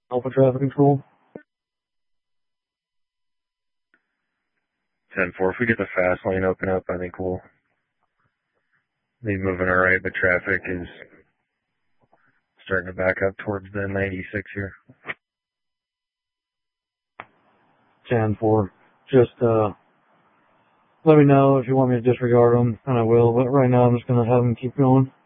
Alpha traffic control. 10-4, if we get the fast lane open up, I think we'll be moving all right, but traffic is starting to back up towards the 96 here. 10-4. Just, let me know if you want me to disregard them, and I will, but right now I'm just gonna have them keep going.